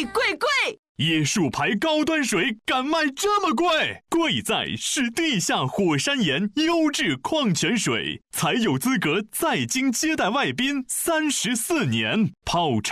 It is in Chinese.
贵！ 椰树牌高端水敢卖这么贵？贵在是地下火山岩优质矿泉水，才有资格在京接待外宾34年。泡茶